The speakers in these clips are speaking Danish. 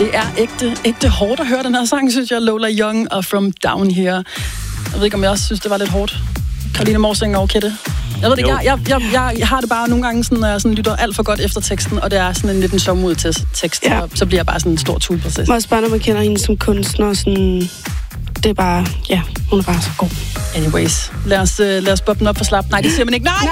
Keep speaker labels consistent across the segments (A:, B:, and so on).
A: Det er ægte hårdt at høre den her sang, synes jeg. Lola Young og From Down Here. Jeg ved ikke, om jeg også synes, det var lidt hårdt. Caroline Morsing og Kette. Jeg ved det ikke, jeg har det bare nogle gange, sådan, når jeg sådan lytter alt for godt efter teksten, og det er sådan en lidt en sjovmodig tekst, så bliver jeg bare sådan en stor tulproces.
B: Også bare, når man kender hende som kunstner, sådan, det er bare, hun er bare så god.
A: Anyways, lad os boppe den op for slap. Nej, det siger man ikke. Nej!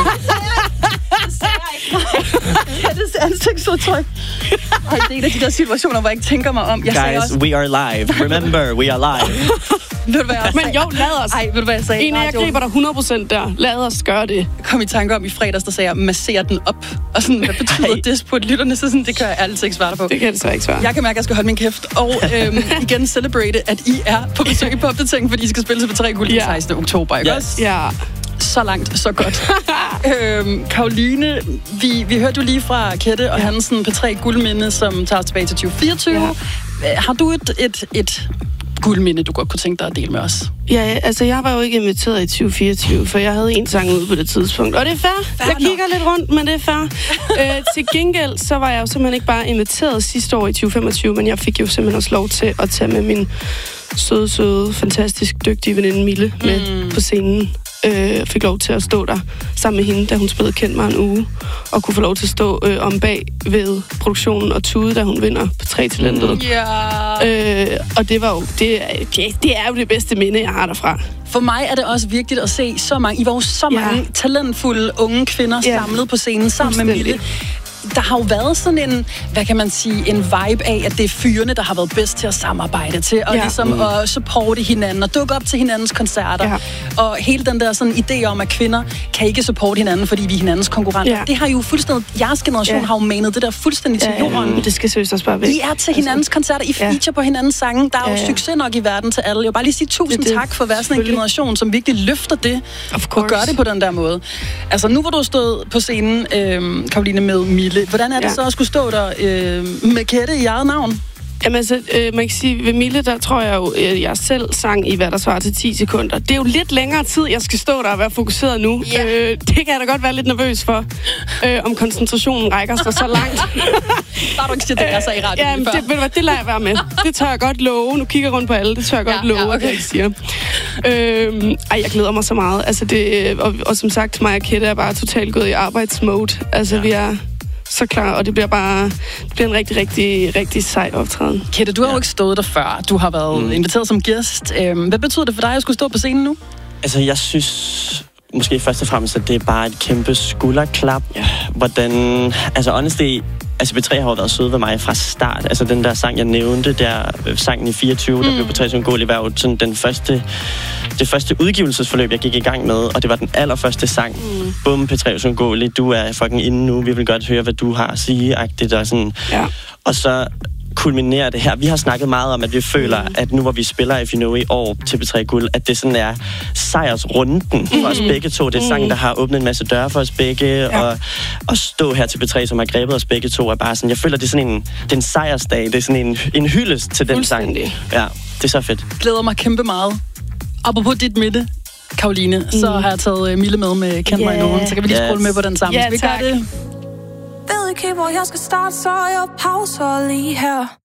A: Det er ansigtsudtryk. Ej, det er en af de der situationer, hvor jeg ikke tænker mig om.
C: Guys, we are live. Remember, we are live.
A: Ved du, hvad jeg
B: Men jo, lad os.
A: Ej, ved du, hvad jeg sagde?
B: En af jer griber der 100% der. Lad os gøre det.
A: Jeg kom i tanke om i fredags, der sagde jeg, massere den op. Og sådan, hvad betyder det på lytterne? Så sådan, det kan jeg altid ikke svare dig på.
B: Det kan det så ikke svare.
A: Jeg kan mærke, at jeg skal holde min kæft. Og igen celebrate, at I er på besøg på opdatering, fordi I skal spille til P3 Guld den 16. oktober, ikke også?
B: Ja.
A: Så langt, så godt. Caroline, vi hørte jo lige fra Kette og hans P3 guldminde, som tager os tilbage til 2024. Ja. Har du et guldminde, du godt kunne tænke dig at dele med os?
B: Ja, altså jeg var jo ikke inviteret i 2024, for jeg havde en sang ude på det tidspunkt. Og det er fair. Jeg kigger lidt rundt, men det er fair. Til gengæld, så var jeg jo simpelthen ikke bare inviteret sidste år i 2025, men jeg fik jo simpelthen også lov til at tage med min søde, fantastisk dygtige veninde Mille med på scenen. Fik lov til at stå der sammen med hende, da hun spillede Kend mig en uge, og kunne få lov til at stå om bag ved produktionen og tude, da hun vinder på 3-talentet. Og det var jo det er jo det bedste minde, jeg har derfra.
A: For mig er det også vigtigt at se så mange. I var jo så mange talentfulde unge kvinder samlet på scenen sammen med Mille. Der har jo været sådan en, hvad kan man sige, en vibe af, at det er fyrene, der har været bedst til at samarbejde, til at, ligesom, at supporte hinanden og dukke op til hinandens koncerter. Ja. Og hele den der sådan idé om, at kvinder kan ikke supporte hinanden, fordi vi er hinandens konkurrenter. Ja. Det har jo fuldstændig, jeres generation har jo manet det der fuldstændig til jorden.
B: Det skal seriøst også bare væk.
A: I er til hinandens koncerter, I feature på hinandens sange. Der er jo succes nok i verden til alle. Jeg vil bare lige sige tusind tak for at være sådan en generation, som virkelig løfter det og gør det på den der måde. Altså nu hvor du stod på scenen, Caroline, med Mille, hvordan er det så at skulle stå der med Kette i eget navn?
B: Jamen altså, man kan sige, ved Mille, der tror jeg jo, jeg selv sang i, hvad der svarer til 10 sekunder. Det er jo lidt længere tid, jeg skal stå der og være fokuseret nu. Det kan jeg da godt være lidt nervøs for, om koncentrationen rækker sig så langt.
A: Bare du ikke siger, det er så i radioen før.
B: Det lader jeg være med. Det tør jeg godt love. Nu kigger jeg rundt på alle. Det tør jeg godt love, at jeg ikke siger. Jeg glæder mig så meget. Altså det, og som sagt, mig og Kette er bare totalt gået i arbejdsmode. Altså vi er så klar, og det bliver en rigtig, rigtig, rigtig sej optræden.
A: Kette, du har jo ikke stået der før. Du har været inviteret som gæst. Hvad betyder det for dig at skulle stå på scenen nu?
C: Altså, jeg synes måske først og fremmest, at det er bare et kæmpe skulderklap. Hvordan, altså honestly, altså P3 har været søde ved mig fra start. Altså den der sang, jeg nævnte, der sangen i 24, der blev P3 Syngoli, var jo sådan det første udgivelsesforløb, jeg gik i gang med, og det var den allerførste sang. Bum, P3 Syngoli, du er fucking inde nu, vi vil godt høre, hvad du har at sige-agtigt, og sådan. Ja. Og så kulminerer det her. Vi har snakket meget om, at vi føler, at nu hvor vi spiller If You Know i år til P3 Guld, at det sådan er sejrsrunden for os begge to. Det er sangen, der har åbnet en masse døre for os begge, og at stå her til P3, som har grebet os begge to, er bare sådan, jeg føler, det er sådan en sejrsdag. Det er sådan en hyldest til den sang. Ja, det er så fedt.
A: Glæder mig kæmpe meget. Apropos dit midte, Caroline, så har jeg taget Mille med Kend mig en uge, så kan vi lige scrolle med på den sammen.
B: Ja, tak.
D: Ved ikke, hvor jeg skal starte, så jeg pauser lige her.